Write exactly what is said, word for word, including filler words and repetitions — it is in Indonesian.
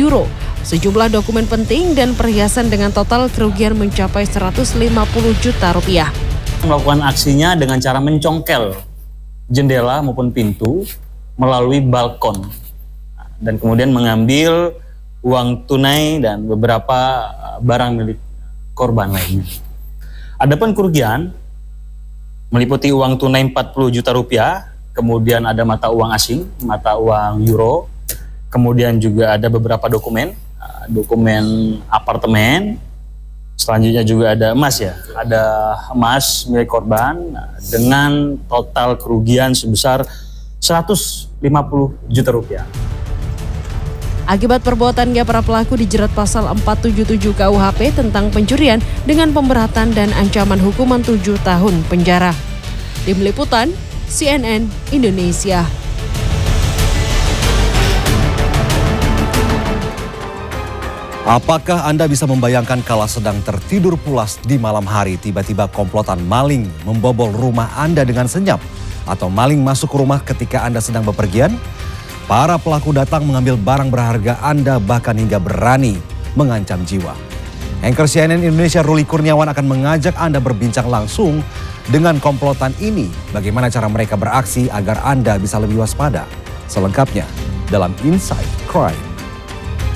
euro, sejumlah dokumen penting dan perhiasan dengan total kerugian mencapai seratus lima puluh juta rupiah. Melakukan aksinya dengan cara mencongkel jendela maupun pintu melalui balkon dan kemudian mengambil uang tunai dan beberapa barang milik korban lainnya. Adapun kerugian meliputi uang tunai empat puluh juta rupiah, kemudian ada mata uang asing, mata uang euro, kemudian juga ada beberapa dokumen, dokumen apartemen, selanjutnya juga ada emas ya, ada emas milik korban dengan total kerugian sebesar seratus lima puluh juta rupiah. Akibat perbuatannya, para pelaku dijerat pasal empat ratus tujuh puluh tujuh K U H P tentang pencurian dengan pemberatan dan ancaman hukuman tujuh tahun penjara. Tim Liputan C N N Indonesia. Apakah Anda bisa membayangkan kala sedang tertidur pulas di malam hari, tiba-tiba komplotan maling membobol rumah Anda dengan senyap? Atau maling masuk ke rumah ketika Anda sedang bepergian? Para pelaku datang mengambil barang berharga Anda, bahkan hingga berani mengancam jiwa. Anchor C N N Indonesia Ruli Kurniawan akan mengajak Anda berbincang langsung dengan komplotan ini. Bagaimana cara mereka beraksi agar Anda bisa lebih waspada. Selengkapnya dalam Inside Crime.